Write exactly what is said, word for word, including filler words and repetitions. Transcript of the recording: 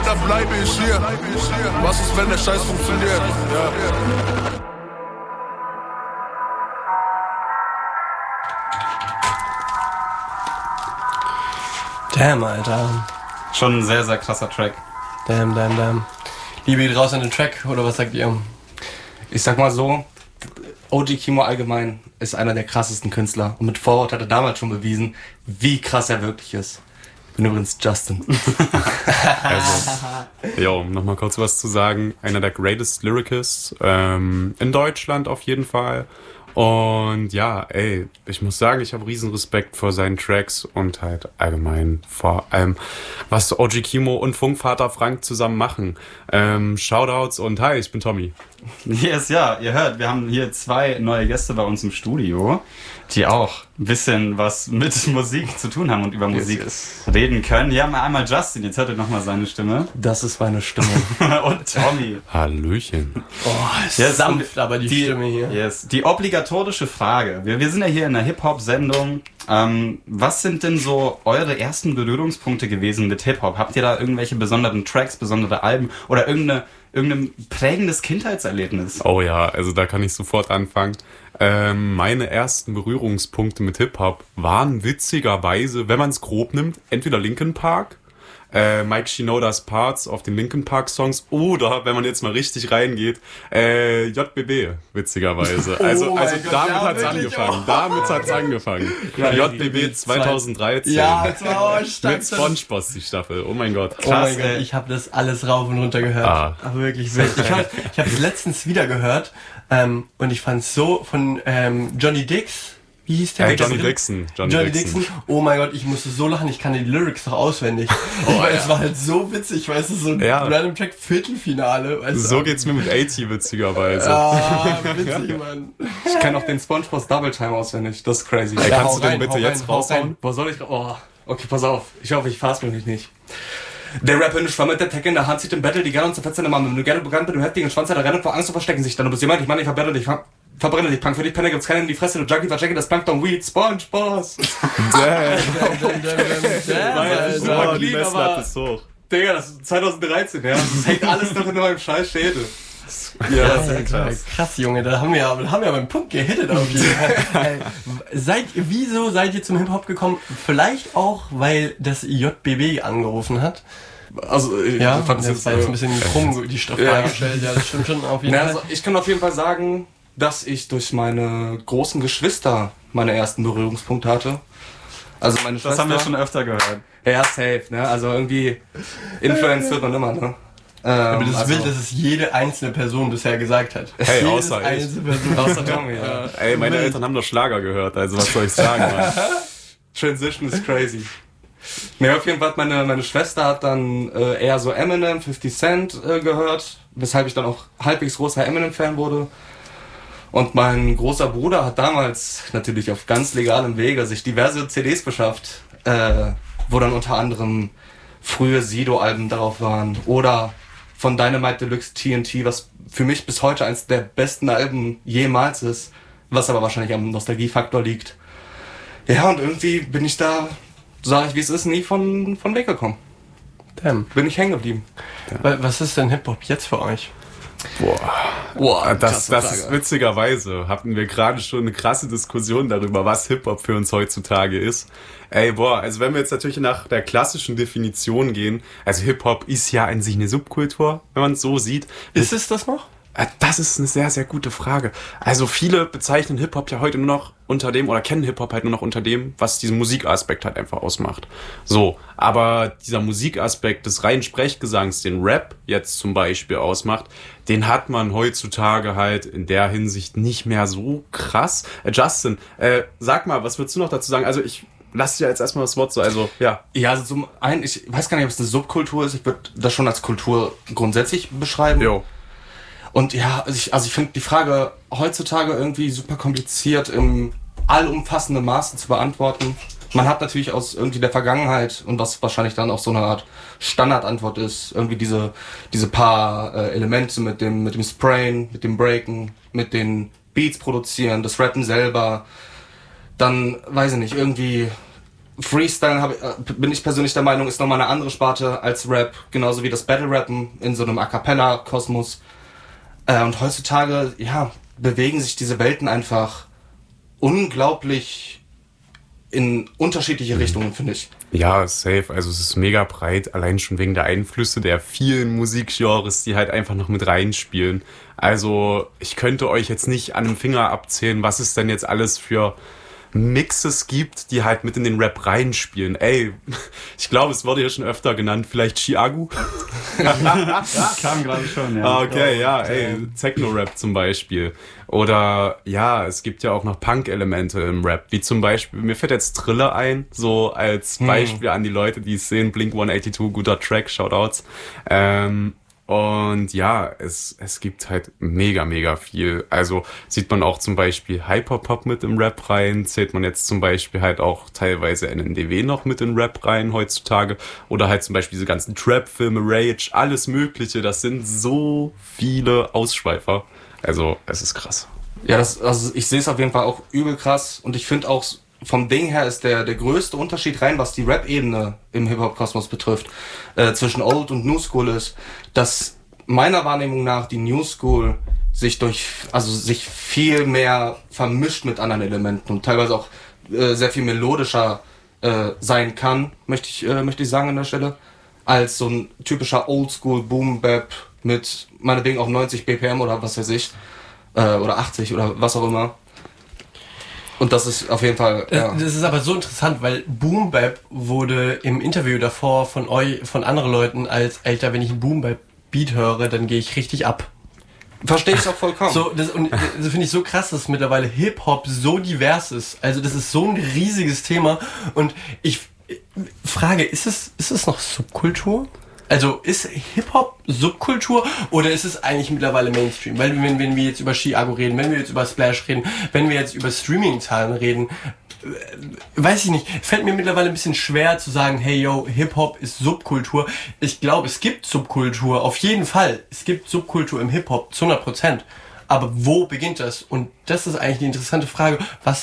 oder bleibe ich hier? Was ist, wenn der Scheiß funktioniert? Ja. Damn, Alter. Schon ein sehr, sehr krasser Track. Damn, damn, damn. Liebe geht raus an den Track, oder was sagt ihr? Ich sag mal so, O G Kimo allgemein ist einer der krassesten Künstler. Und mit Vorwort hat er damals schon bewiesen, wie krass er wirklich ist. Ich bin übrigens Justin. Also, jo, um nochmal kurz was zu sagen. Einer der greatest Lyricists ähm, in Deutschland auf jeden Fall. Und ja, ey, ich muss sagen, ich habe riesen Respekt vor seinen Tracks und halt allgemein vor allem, was O G Kimo und Funkvater Frank zusammen machen. Ähm, Shoutouts und hi, ich bin Tommy. Yes, ja, ihr hört, wir haben hier zwei neue Gäste bei uns im Studio, die auch ein bisschen was mit Musik zu tun haben und über Musik yes, yes. reden können. Hier haben wir einmal Justin, jetzt hört ihr nochmal seine Stimme. Das ist meine Stimme. Und Tommy. Hallöchen. Oh, ist yes, sanft, aber die, die Stimme hier. Yes, die obligatorische Frage. Wir, wir sind ja hier in einer Hip-Hop-Sendung. Ähm, was sind denn so eure ersten Berührungspunkte gewesen mit Hip-Hop? Habt ihr da irgendwelche besonderen Tracks, besondere Alben oder irgendeine irgendein prägendes Kindheitserlebnis? Oh ja, also da kann ich sofort anfangen. Ähm, meine ersten Berührungspunkte mit Hip-Hop waren witzigerweise, wenn man es grob nimmt, entweder Linkin Park, äh, Mike Shinoda's Parts auf den Linkin Park Songs oder, wenn man jetzt mal richtig reingeht, äh, J B B, witzigerweise. Also, Oh also mein Gott, damit ja, hat's wirklich, angefangen. oh. Damit hat's angefangen. Ja, J B B zwanzig dreizehn. Ja, das war auch Mit SpongeBob die Staffel. Oh mein Gott. Oh mein Krass, Gott, ey. ich habe das alles rauf und runter gehört. Ah. Aber wirklich wild. Ich, hab- ich habe es letztens wieder gehört ähm, und ich fand es so von ähm, Johnny Dix. Wie hieß der? Äh, mit der Johnny Brille? Dixon. Johnny, Johnny Dixon. Dixon. Oh mein Gott, ich musste so lachen, ich kann die Lyrics doch auswendig. Oh, ich weiß, es war halt so witzig, weißt du, so ein Ja. random Track Viertelfinale. Weißt du? So geht's mir mit AT witzigerweise. Ah, witzig, Mann. Ich kenne auch den SpongeBob Double Time auswendig. Das ist crazy. Ey, Ja, kannst hau du den rein, bitte hau jetzt rein, hau raushauen? rein. Wo soll ich... Oh, okay, pass auf. Ich hoffe, ich fasse mich nicht. Der Rapper in Schwamm mit der Tech in der Hand zieht im Battle die gerne und zerfetzt deine Mama. Wenn du gerne bekannt bist, du heftigen Schwanz, der rennt vor Angst zu verstecken sich. Dann du bist jemand, ich meine, ich verbrenne dich, ver- verbrenne dich, Punk. Für dich Penner gibt's keinen in die Fresse, du Junkie, verchecke das Plankton Weed, SpongeBob. Damn. Alter. Oh, die clean, Messlatte aber- ist hoch. Digga, das ist zwanzig dreizehn, ja. Das hängt alles noch in meinem scheiß Schädel. Ja, Ja, das ist krass. krass, Junge, da haben wir ja, da haben wir ja beim Punkt gehittet auf jeden Fall. Äh, seid, wieso seid ihr zum Hip-Hop gekommen? Vielleicht auch, weil das J B B angerufen hat. Also, ich Ja, fand das das war jetzt ein bisschen krumm, die Frage Ja. gestellt. Ja, das stimmt schon auf jeden Na, Fall. also ich kann auf jeden Fall sagen, dass ich durch meine großen Geschwister meine ersten Berührungspunkte hatte. Also meine Schwester... Das haben wir schon öfter gehört. Ja, safe, ne? Also irgendwie Influence wird man immer, ne? Ähm, Aber das ist also, wild, dass es jede einzelne Person bisher gesagt hat. Hey, Jedes außer ich. einzelne Person. Außer Tommy, ja. Ey, meine Eltern haben doch Schlager gehört, also was soll ich sagen, Mann? Transition ist crazy. Ne, auf jeden Fall hat meine, meine Schwester hat dann äh, eher so Eminem, fifty Cent äh, gehört, weshalb ich dann auch halbwegs großer Eminem-Fan wurde. Und mein großer Bruder hat damals natürlich auf ganz legalem Wege sich diverse C Ds beschafft, äh, wo dann unter anderem frühe Sido-Alben darauf waren oder von Dynamite Deluxe T N T, was für mich bis heute eins der besten Alben jemals ist, was aber wahrscheinlich am Nostalgiefaktor liegt. Ja, und irgendwie bin ich da, sag ich wie es ist, nie von, von weggekommen. Damn. Bin ich hängen geblieben. Wa- Was ist denn Hip-Hop jetzt für euch? Boah. Boah, Das, das ist witzigerweise, hatten wir gerade schon eine krasse Diskussion darüber, was Hip-Hop für uns heutzutage ist. Ey, boah, also wenn wir jetzt natürlich nach der klassischen Definition gehen, also Hip-Hop ist ja an sich eine Subkultur, wenn man es so sieht. Ist es das noch? Äh, Das ist eine sehr, sehr gute Frage. Also viele bezeichnen Hip-Hop ja heute nur noch unter dem, oder kennen Hip-Hop halt nur noch unter dem, was diesen Musikaspekt halt einfach ausmacht. So, aber dieser Musikaspekt des reinen Sprechgesangs, den Rap jetzt zum Beispiel ausmacht, den hat man heutzutage halt in der Hinsicht nicht mehr so krass. Äh, Justin, äh, sag mal, was würdest du noch dazu sagen? Also ich lass dir jetzt erstmal das Wort so, also ja. Ja, also zum einen, ich weiß gar nicht, ob es eine Subkultur ist, ich würde das schon als Kultur grundsätzlich beschreiben. Jo. Und ja, also ich, also ich finde die Frage heutzutage irgendwie super kompliziert im allumfassenden Maße zu beantworten. Man hat natürlich aus irgendwie der Vergangenheit und was wahrscheinlich dann auch so eine Art Standardantwort ist, irgendwie diese, diese paar äh, Elemente mit dem, mit dem Sprayen, mit dem Breaken, mit den Beats produzieren, das Rappen selber. Dann, weiß ich nicht, irgendwie Freestyle hab, äh, bin ich persönlich der Meinung, ist nochmal eine andere Sparte als Rap, genauso wie das Battle-Rappen in so einem A-Cappella-Kosmos. Äh, und heutzutage, ja, bewegen sich diese Welten einfach unglaublich in unterschiedliche Richtungen, finde ich. Ja, safe. Also es ist mega breit, allein schon wegen der Einflüsse der vielen Musikgenres, die halt einfach noch mit reinspielen. Also ich könnte euch jetzt nicht an einem Finger abzählen, was es denn jetzt alles für Mixes gibt, die halt mit in den Rap reinspielen. Ey, ich glaube, es wurde ja schon öfter genannt, vielleicht Chiagu? Kam gerade schon, ja. Ah, okay, ja, ey, Techno-Rap zum Beispiel. Oder, ja, es gibt ja auch noch Punk-Elemente im Rap, wie zum Beispiel, mir fällt jetzt Thriller ein, so als Beispiel hm. an die Leute, die es sehen, Blink one eighty-two, guter Track, Shoutouts. Ähm, Und ja, es, es gibt halt mega, mega viel. Also sieht man auch zum Beispiel Hyperpop mit im Rap rein, zählt man jetzt zum Beispiel halt auch teilweise N N D W noch mit in Rap rein heutzutage. Oder halt zum Beispiel diese ganzen Trap-Filme, Rage, alles Mögliche. Das sind so viele Ausschweifer. Also es ist krass. Ja, das, also ich sehe es auf jeden Fall auch übel krass. Und ich finde auch, vom Ding her ist der, der größte Unterschied rein, was die Rap-Ebene im Hip-Hop-Kosmos betrifft, äh, zwischen Old und New School ist, dass meiner Wahrnehmung nach die New School sich durch, also sich viel mehr vermischt mit anderen Elementen und teilweise auch äh, sehr viel melodischer äh, sein kann, möchte ich, äh, möchte ich sagen an der Stelle, als so ein typischer Oldschool Boom-Bap mit meinetwegen auch neunzig B P M oder was weiß ich, äh, oder achtzig oder was auch immer. Und das ist auf jeden Fall, ja. Das ist aber so interessant, weil Boom Bap wurde im Interview davor von euch, von anderen Leuten als, Alter, wenn ich einen Boom Bap Beat höre, dann gehe ich richtig ab. Verstehe ich auch vollkommen. So, das, und das finde ich so krass, dass mittlerweile Hip-Hop so divers ist. Also das ist so ein riesiges Thema und ich frage, ist es, ist es noch Subkultur? Also ist Hip-Hop Subkultur oder ist es eigentlich mittlerweile Mainstream? Weil wenn, wenn wir jetzt über Chiago reden, wenn wir jetzt über Splash reden, wenn wir jetzt über Streaming-Zahlen reden, äh, weiß ich nicht, fällt mir mittlerweile ein bisschen schwer zu sagen, hey yo, Hip-Hop ist Subkultur. Ich glaube, es gibt Subkultur, auf jeden Fall. Es gibt Subkultur im Hip-Hop, zu hundert Prozent. Aber wo beginnt das? Und das ist eigentlich die interessante Frage, was